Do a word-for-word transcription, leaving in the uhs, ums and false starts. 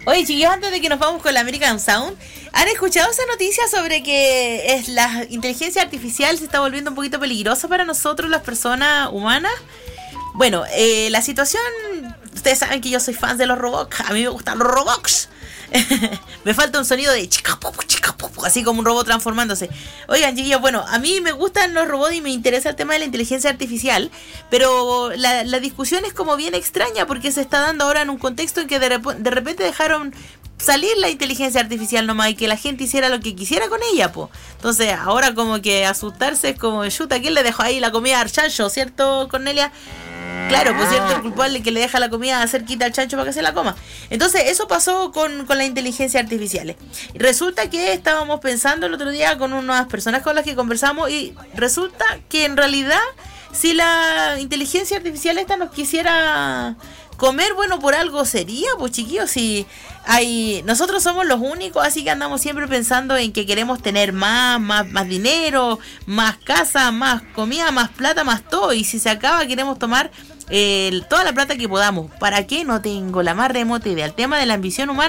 Oye, chiquillos, antes de que nos vamos con la American Sound, ¿han escuchado esa noticia sobre que es la inteligencia artificial se está volviendo un poquito peligrosa para nosotros, las personas humanas? Bueno, eh, la situación, ustedes saben que yo soy fan de los robots, a mí me gustan los robots. Me falta un sonido de chica pop, chica pop, así como un robot transformándose. Oigan, chiquillos, bueno, a mí me gustan los robots y me interesa el tema de la inteligencia artificial, pero la, la discusión es como bien extraña porque se está dando ahora en un contexto en que de, rep- de repente dejaron salir la inteligencia artificial nomás y que la gente hiciera lo que quisiera con ella, po. Entonces ahora como que asustarse es como, chuta, ¿quién le dejó ahí la comida al chancho? ¿Cierto, Cornelia? Claro, pues cierto, el culpable que le deja la comida cerquita al chancho para que se la coma. Entonces, eso pasó con, con la inteligencia artificial. Resulta que estábamos pensando el otro día con unas personas con las que conversamos y resulta que en realidad, si la inteligencia artificial esta nos quisiera comer, bueno, por algo sería, pues chiquillos, si hay, nosotros somos los únicos, así que andamos siempre pensando en que queremos tener más, más, más dinero, más casa, más comida, más plata, más todo, y si se acaba queremos tomar eh, toda la plata que podamos. ¿Para qué? No tengo la más remota idea. El tema de la ambición humana